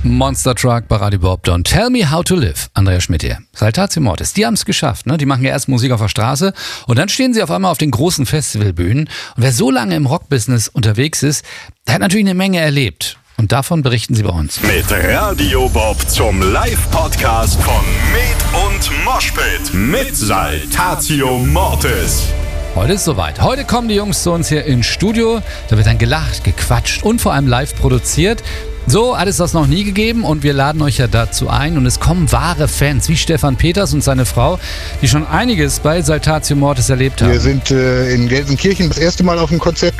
Monster Truck bei Radio Bob und Tell Me How to Live. Andrea Schmidt hier. Saltatio Mortis, die haben es geschafft. Ne? Die machen ja erst Musik auf der Straße und dann stehen sie auf einmal auf den großen Festivalbühnen. Und wer so lange im Rockbusiness unterwegs ist, der hat natürlich eine Menge erlebt. Und davon berichten sie bei uns. Mit Radio Bob zum Live-Podcast von Med und Moshpit mit Saltatio Mortis. Heute ist soweit. Heute kommen die Jungs zu uns hier ins Studio. Da wird dann gelacht, gequatscht und vor allem live produziert. So hat es das noch nie gegeben und wir laden euch ja dazu ein. Und es kommen wahre Fans wie Stefan Peters und seine Frau, die schon einiges bei Saltatio Mortis erlebt haben. Wir sind in Gelsenkirchen das erste Mal auf dem Konzert